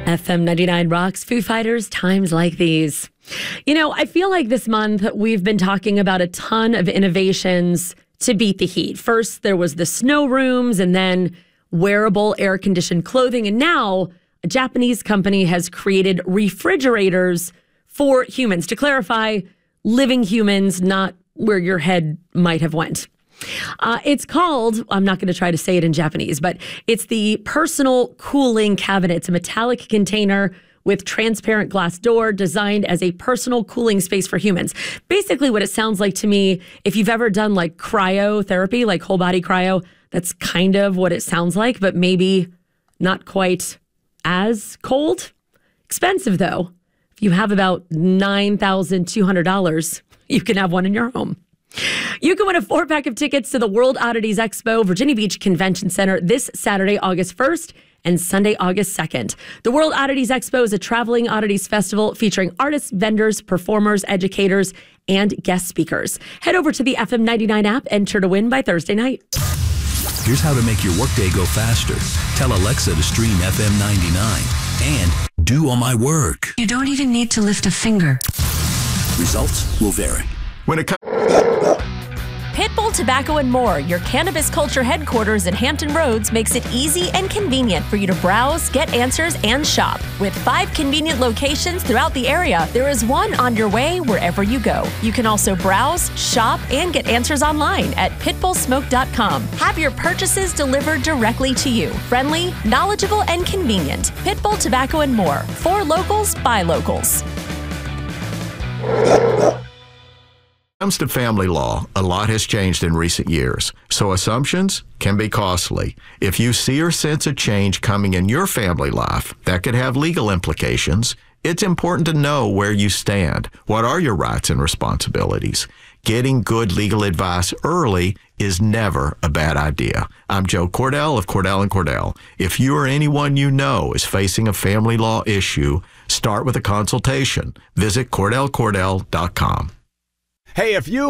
FM 99 rocks, Foo Fighters, times like these. You know, I feel like this month we've been talking about a ton of innovations to beat the heat. First, there was the snow rooms and then wearable air-conditioned clothing. And now a Japanese company has created refrigerators for humans. To clarify, living humans, not where your head might have went. It's called, I'm not going to try to say it in Japanese, but it's the personal cooling cabinet. It's a metallic container with transparent glass door designed as a personal cooling space for humans. Basically what it sounds like to me, if you've ever done like cryotherapy, like whole body cryo, that's kind of what it sounds like, but maybe not quite as cold. Expensive though. If you have about $9,200, you can have one in your home. You can win a 4-pack of tickets to the World Oddities Expo, Virginia Beach Convention Center this Saturday, August 1st and Sunday, August 2nd. The World Oddities Expo is a traveling oddities festival featuring artists, vendors, performers, educators, and guest speakers. Head over to the FM 99 app, enter to win by Thursday night. Here's how to make your workday go faster. Tell Alexa to stream FM 99 and do all my work. You don't even need to lift a finger. Results will vary. When it comes Pitbull Tobacco and More, your cannabis culture headquarters in Hampton Roads, makes it easy and convenient for you to browse, get answers, and shop. With 5 convenient locations throughout the area, there is one on your way wherever you go. You can also browse, shop, and get answers online at pitbullsmoke.com. Have your purchases delivered directly to you. Friendly, knowledgeable, and convenient. Pitbull Tobacco and More. For locals, by locals. When it comes to family law, a lot has changed in recent years, so assumptions can be costly. If you see or sense a change coming in your family life that could have legal implications, it's important to know where you stand. What are your rights and responsibilities? Getting good legal advice early is never a bad idea. I'm Joe Cordell of Cordell & Cordell. If you or anyone you know is facing a family law issue, start with a consultation. Visit CordellCordell.com. Hey, if you